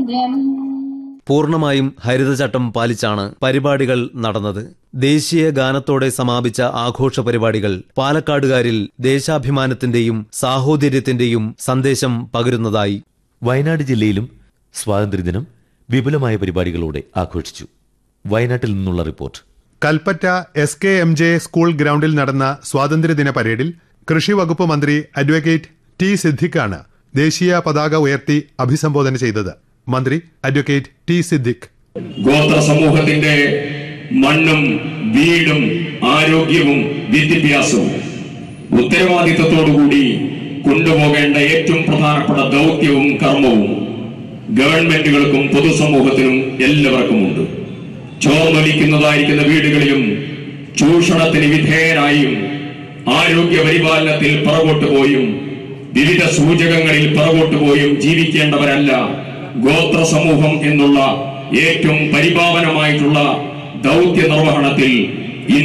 പൂർണ്ണമായും ഹരിതചട്ടം പാലിച്ചാണ് പരിപാടികൾ നടന്നത്. ദേശീയ ഗാനത്തോടെ സമാപിച്ച ആഘോഷ പരിപാടികൾ പാലക്കാടുകാരിൽ ദേശാഭിമാനത്തിന്റെയും സാഹോദര്യത്തിന്റെയും സന്ദേശം പകരുന്നതായി. വയനാട് ജില്ലയിലും സ്വാതന്ത്ര്യദിനം വിപുലമായ പരിപാടികളോടെ ആഘോഷിച്ചു. വയനാട്ടിൽ നിന്നുള്ള റിപ്പോർട്ട്. കൽപ്പറ്റ SKMJ സ്കൂൾ ഗ്രൗണ്ടിൽ നടന്ന സ്വാതന്ത്ര്യദിന പരേഡിൽ കൃഷി വകുപ്പ് മന്ത്രി അഡ്വക്കേറ്റ് T. സിദ്ദിഖാണ് ദേശീയ പതാക ഉയർത്തി അഭിസംബോധന ചെയ്തത്. മന്ത്രി അഡ്വക്കേറ്റ് T. സിദ്ദിഖ് ഗോത്ര സമൂഹത്തിന്റെ മണ്ണും വീടും ആരോഗ്യവും വിദ്യാഭ്യാസവും ഉത്തരവാദിത്തത്തോടുകൂടി കൊണ്ടുപോകേണ്ട ഏറ്റവും പ്രധാനപ്പെട്ട ദൗത്യവും കർമ്മവും ഗവൺമെന്റുകൾക്കും പൊതുസമൂഹത്തിനും എല്ലാവർക്കുമുണ്ട്. ചോർന്നൊലിക്കുന്നതായിരിക്കുന്ന വീടുകളിലും ചൂഷണത്തിന് വിധേയനായും ആരോഗ്യ പരിപാലനത്തിൽ പുറകോട്ട് പോയും വിവിധ സൂചകങ്ങളിൽ പുറകോട്ട് പോയും ജീവിക്കേണ്ടവരല്ല ഗോത്ര സമൂഹം എന്നുള്ള ഏറ്റവും പരിപാവനമായിട്ടുള്ള ദൗത്യ നിർവഹണത്തിൽ